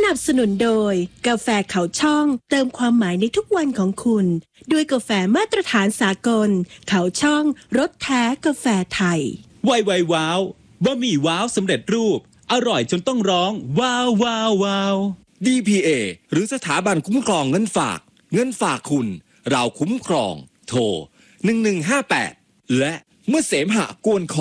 นับสนุนโดยกาแฟเขาช่องเติมความหมายในทุกวันของคุณด้วยกาแฟมาตรฐานสากลเขาช่องรสแท้กาแฟไทยไวว้าวบะหมี่ว้าวสำเร็จรูปอร่อยจนต้องร้องว้าวว้าวว้าว DPA หรือสถาบันคุ้มครองเงินฝากคุณเราคุ้มครองโทร1158และเมื่อเสมหะกวนคอ